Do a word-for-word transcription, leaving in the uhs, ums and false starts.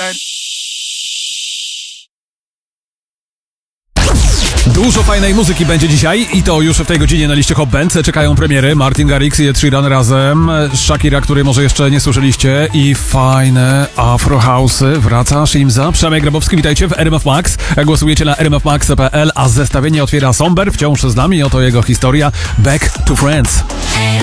Alright. Dużo fajnej muzyki będzie dzisiaj i to już w tej godzinie na liście Hot Band. Czekają premiery Martin Garrix i Ed Sheeran razem, Shakira, której może jeszcze nie słyszeliście, i fajne Afro House'y. Wraca Shimza. Przemek Grabowski, witajcie w R M F Max. Głosujecie na r m f max kropka p l, a zestawienie otwiera Somber, wciąż z nami, oto jego historia Back to Friends.